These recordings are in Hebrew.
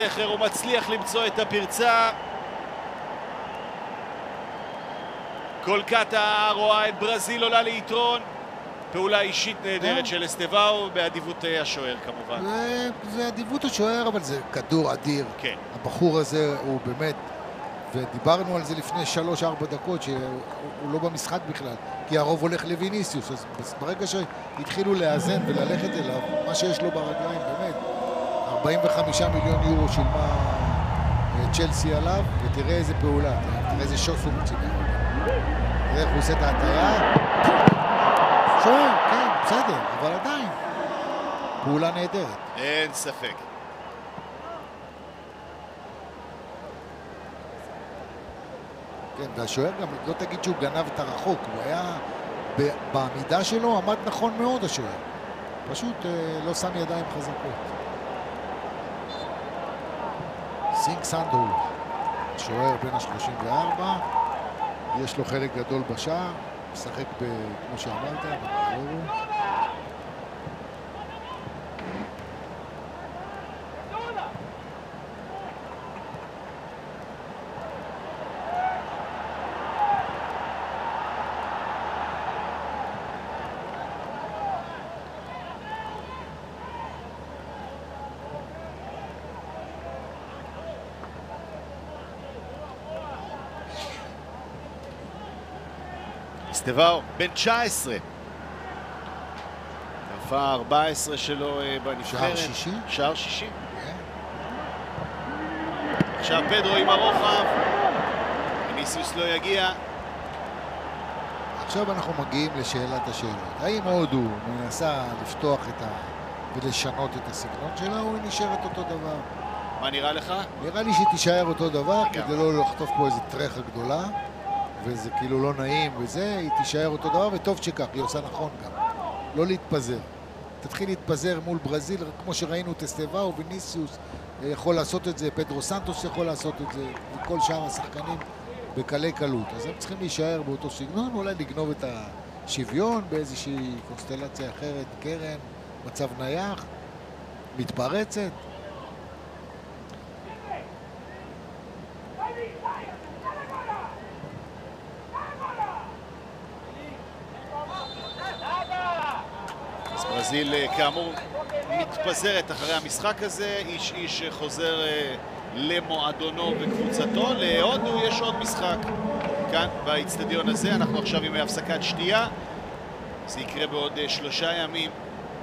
אחר הוא מצליח למצוא את הפרצה. קולקטה רואה את ברזיל עולה ליתרון. פעולה אישית נהדרת של אסטבאו, באדיבות השוער כמובן. זה אדיבות השוער, אבל זה כדור אדיר. כן. הבחור הזה הוא באמת, ודיברנו על זה לפני 3-4 דקות, שהוא לא במשחק בכלל, כי הרוב הולך לויניסיוס, אז ברגע שהתחילו לאזן וללכת אליו, מה שיש לו ברגליים, באמת, 45 מיליון יורו שילמה צ'לסי עליו, ותראה איזה פעולה, תראה איזה שוט הוא מוציא. תראה איך הוא עושה את ההטיה. שוער, כן, בסדר, אבל עדיין. פעולה נהדרת. אין ספק. כן, והשוער גם, לא תגיד שהוא גנב את הרחוק, הוא היה בעמידה שלו, עמד נכון מאוד השוער. פשוט לא שם ידיים חזקות. סינג סנדרו, השוער בין ה-34, יש לו חלק גדול בשער, משחק כמו שאמרת, בקלורו. אסטבאו, בן 19. דפה 14 שלו בנבחרת. שער שישי? שער שישי. עכשיו פדרו עם הרוחב. ויניסיוס לא יגיע. עכשיו אנחנו מגיעים לשאלת השאלות. האם הודו מנסה לפתוח ולשנות את הסגנון שלה, או היא נשארת אותו דבר? מה נראה לך? נראה לי שהיא תישאר אותו דבר, כדי לא לחטוף פה איזה טרחה גדולה. וזה כאילו לא נעים וזה, היא תישאר אותו דבר, וטוב שכך, היא עושה נכון גם. לא להתפזר. תתחיל להתפזר מול ברזיל, כמו שראינו את אסטבאו, ויניסיוס יכול לעשות את זה, פדרו סנטוס יכול לעשות את זה, וכל שאר השחקנים בקלי קלות. אז הם צריכים להישאר באותו סגנון, אולי לגנוב את השוויון באיזושהי קונסטלציה אחרת, קרן, מצב נייח, מתפרצת. ברזיל כאמור מתפזרת אחרי המשחק הזה, איש איש חוזר למועדונו וקבוצתו. להודו יש עוד משחק כאן באצטדיון הזה. אנחנו עכשיו עם הפסקת שתייה, זה יקרה בעוד 3 ימים,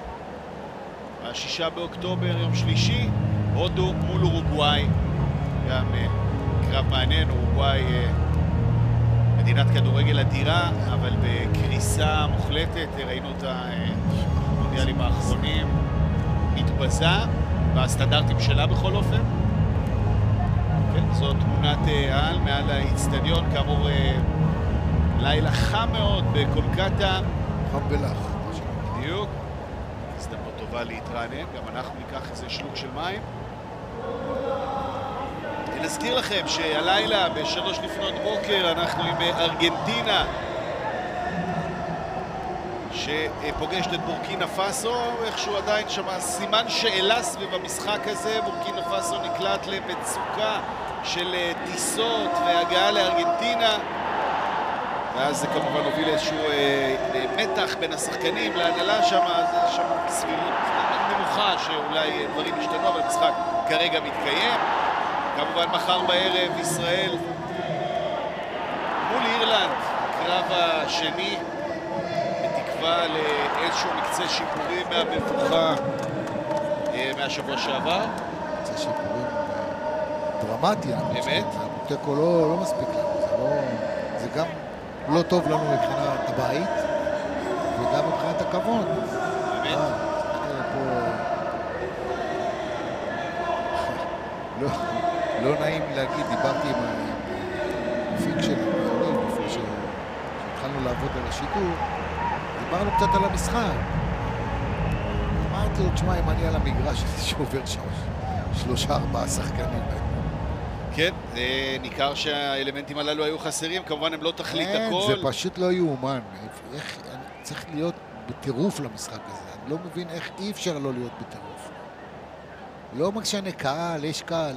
ב6 באוקטובר, יום שלישי. הודו מול אורוגוואי, גם קרב מעניין. אורוגוואי מדינת כדורגל אדירה, אבל בקריסה מוחלטת. ראינו אותה במונדיאלים האחרונים, מתבזה בסטנדרטים שלה בכל אופן. כן, זאת תמונת העל מעל האצטדיון. כאמור, לילה חם מאוד בקולקטה. חם ולח. בדיוק. הזדמנות טובה להתרענן, גם אנחנו ניקח איזה שלוק של מים. נזכיר לכם שהלילה ב3 לפנות בוקר אנחנו עם ארגנטינה שפוגשת את בורקינה פאסו. איכשהו עדיין שמה סימן שאלה סביב המשחק הזה. בורקינה פאסו נקלט למצוקה של טיסות והגעה לארגנטינה, ואז זה כמובן הוביל איזשהו מתח בין השחקנים להנהלה שם. זה שם סבירות נמוכה שאולי דברים ישתנו, אבל המשחק כרגע מתקיים. כמובן מחר בערב ישראל מול אירלנד, הקרב השני, בתקווה לאיזשהו מקצה שיפורים מהבטוחה מהשבוע שעבר. מקצה שיפורים דרמטי. באמת? המוטקו לא מספיק לנו. זה גם לא טוב לנו מבחינת הבית, וגם מבחינת הכבוד. באמת? לא נעים להגיד, דיברתי עם המפיק של המאמנים לפני שהתחלנו לעבוד על השידור, דיברנו קצת על המשחק. אמרתי לו, תשמע, אם אני על המגרש שעובר 3-4 שחקנים. כן, ניכר שהאלמנטים הללו היו חסרים, כמובן הם לא תכלית הכל. זה פשוט לא יאומן. צריך להיות בטירוף למשחק הזה. אני לא מבין איך אי אפשר לא להיות בטירוף. לא משנה קהל, יש קהל,